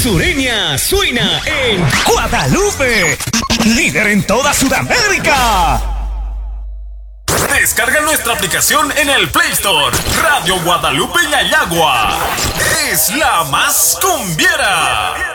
Sureña suena en Guadalupe, líder en toda Sudamérica. Descarga nuestra aplicación en el Play Store. Radio Guadalupe Yayagua es la más cumbiera.